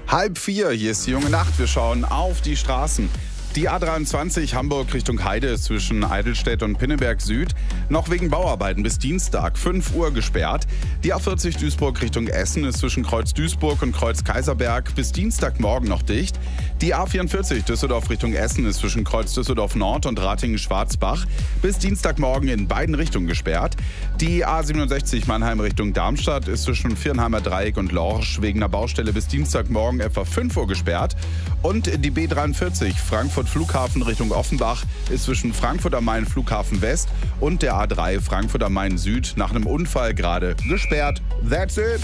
3:30, hier ist die junge Nacht. Wir schauen auf die Straßen. Die A23 Hamburg Richtung Heide ist zwischen Eidelstedt und Pinneberg Süd noch wegen Bauarbeiten bis Dienstag 5 Uhr gesperrt. Die A40 Duisburg Richtung Essen ist zwischen Kreuz Duisburg und Kreuz Kaiserberg bis Dienstagmorgen noch dicht. Die A44 Düsseldorf Richtung Essen ist zwischen Kreuz Düsseldorf Nord und Ratingen-Schwarzbach bis Dienstagmorgen in beiden Richtungen gesperrt. Die A67 Mannheim Richtung Darmstadt ist zwischen Viernheimer Dreieck und Lorsch wegen einer Baustelle bis Dienstagmorgen etwa 5 Uhr gesperrt. Und die B43 Frankfurt Flughafen Richtung Offenbach ist zwischen Frankfurt am Main Flughafen West und der A3 Frankfurt am Main Süd nach einem Unfall gerade gesperrt. That's it.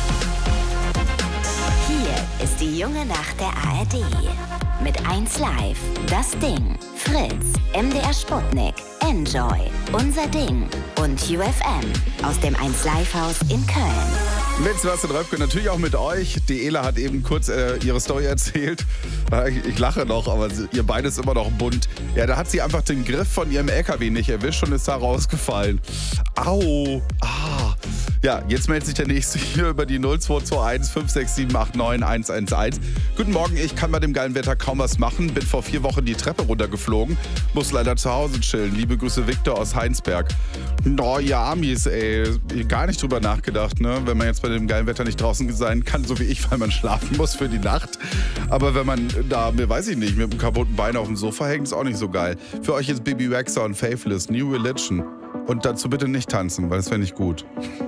Hier ist die junge Nacht der ARD. Mit 1 Live, Das Ding, Fritz, MDR Sputnik, Enjoy, Unser Ding und UFM aus dem 1 Live Haus in Köln. Mit Sebastian Röpke, natürlich auch mit euch. Die Ela hat eben kurz ihre Story erzählt. Ich lache noch, aber ihr beides immer noch bunt. Ja, da hat sie einfach den Griff von ihrem LKW nicht erwischt und ist da rausgefallen. Au! Ah! Ja, jetzt meldet sich der Nächste hier über die 0221 567 89 111. Guten Morgen, ich kann bei dem geilen Wetter kaum was machen. Bin vor 4 Wochen die Treppe runtergeflogen. Muss leider zu Hause chillen. Liebe Grüße, Viktor aus Heinsberg. Oh, ja, Amis, ey. Gar nicht drüber nachgedacht, ne? Wenn man jetzt bei dem geilen Wetter nicht draußen sein kann, so wie ich, weil man schlafen muss für die Nacht. Aber wenn man da, weiß ich nicht, mit einem kaputten Bein auf dem Sofa hängt, ist auch nicht so geil. Für euch ist Baby Rexha und Faithless, New Religion. Und dazu bitte nicht tanzen, weil das wäre nicht gut.